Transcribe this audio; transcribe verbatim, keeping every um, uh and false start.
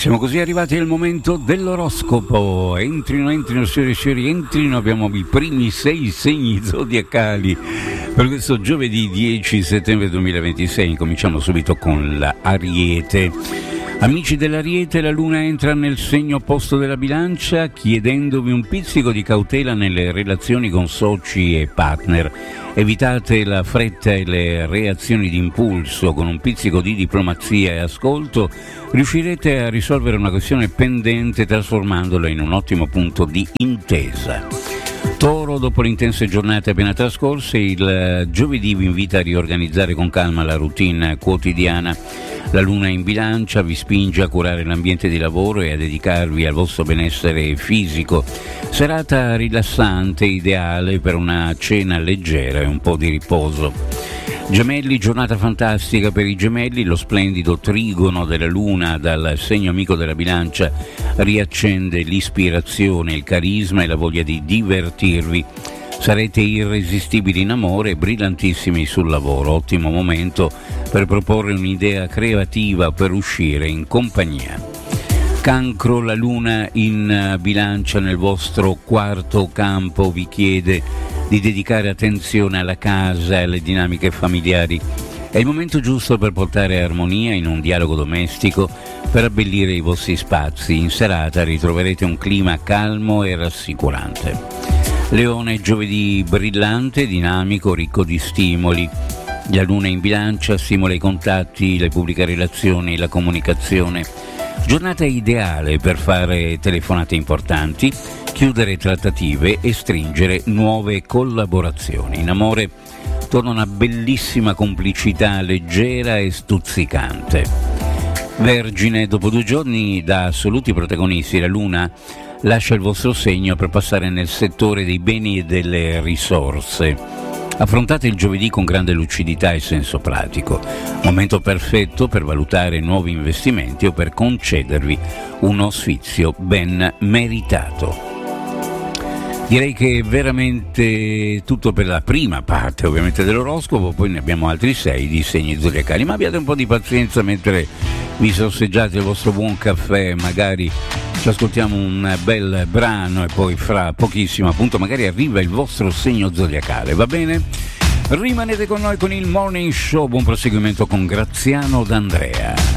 Siamo così arrivati al momento dell'oroscopo. Entrino, entrino, signori e signori, entrino. Abbiamo i primi sei segni zodiacali per questo giovedì dieci settembre duemilaventisei. Cominciamo subito con l'Ariete. Amici dell'Ariete, la Luna entra nel segno opposto della Bilancia, chiedendovi un pizzico di cautela nelle relazioni con soci e partner. Evitate la fretta e le reazioni d'impulso. Con un pizzico di diplomazia e ascolto riuscirete a risolvere una questione pendente trasformandola in un ottimo punto di intesa. Toro, dopo le intense giornate appena trascorse, il giovedì vi invita a riorganizzare con calma la routine quotidiana. La Luna in Bilancia vi spinge a curare l'ambiente di lavoro e a dedicarvi al vostro benessere fisico. Serata rilassante, ideale per una cena leggera e un po' di riposo. Gemelli, giornata fantastica per i gemelli. Lo splendido trigono della Luna dal segno amico della Bilancia riaccende l'ispirazione, il carisma e la voglia di divertirvi. Sarete irresistibili in amore e brillantissimi sul lavoro. Ottimo momento per proporre un'idea creativa per uscire in compagnia. Cancro, la Luna in Bilancia nel vostro quarto campo vi chiede di dedicare attenzione alla casa e alle dinamiche familiari. È il momento giusto per portare armonia in un dialogo domestico, per abbellire i vostri spazi. In serata ritroverete un clima calmo e rassicurante. Leone, giovedì brillante, dinamico, ricco di stimoli. La Luna in Bilancia stimola i contatti, le pubbliche relazioni, la comunicazione. Giornata ideale per fare telefonate importanti, chiudere trattative e stringere nuove collaborazioni. In amore torna una bellissima complicità leggera e stuzzicante. Vergine, dopo due giorni da assoluti protagonisti, la Luna lascia il vostro segno per passare nel settore dei beni e delle risorse. Affrontate il giovedì con grande lucidità e senso pratico. Momento perfetto per valutare nuovi investimenti o per concedervi uno sfizio ben meritato. Direi che è veramente tutto per la prima parte, ovviamente, dell'oroscopo. Poi ne abbiamo altri sei di segni zodiacali, ma abbiate un po' di pazienza mentre vi sorseggiate il vostro buon caffè. Magari ci ascoltiamo un bel brano e poi fra pochissimo appunto magari arriva il vostro segno zodiacale, va bene? Rimanete con noi con il Morning Show. Buon proseguimento con Graziano D'Andrea.